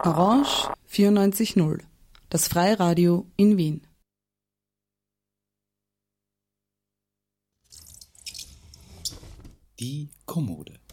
Orange 94.0, das Freiradio in Wien. Die Kommode.